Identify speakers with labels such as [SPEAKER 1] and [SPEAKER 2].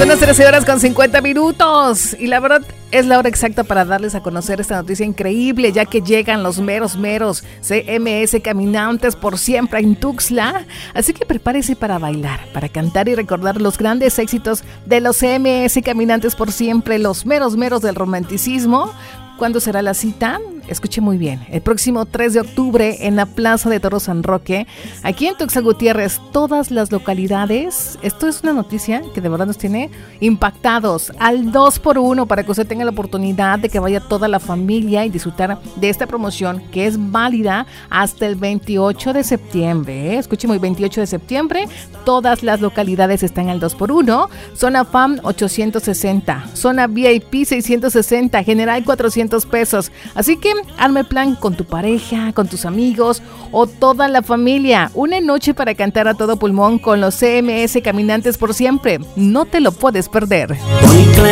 [SPEAKER 1] Son las 13 horas con 50 minutos y la verdad es la hora exacta para darles a conocer esta noticia increíble, ya que llegan los meros CMS Caminantes por Siempre en Tuxtla. Así que prepárese para bailar, para cantar y recordar los grandes éxitos de los CMS Caminantes por Siempre, los meros del romanticismo. ¿Cuándo será la cita? Escuche muy bien. El próximo 3 de octubre en la Plaza de Toros San Roque, aquí en Tuxtla Gutiérrez, todas las localidades. Esto es una noticia que de verdad nos tiene impactados. Al 2x1 para que usted tenga la oportunidad de que vaya toda la familia y disfrutar de esta promoción que es válida hasta el 28 de septiembre. Escuche muy, 28 de septiembre. Todas las localidades están al 2x1. Zona FAM 860. Zona VIP 660. General 400 pesos. Así que arme plan con tu pareja, con tus amigos o toda la familia. Una noche para cantar a todo pulmón con los CMS Caminantes por Siempre. No te lo puedes perder.